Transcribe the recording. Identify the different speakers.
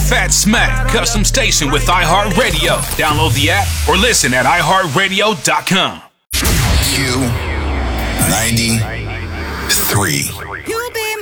Speaker 1: Fat Smack custom station with iHeartRadio. Download the app or listen at iHeartRadio.com.
Speaker 2: Q93.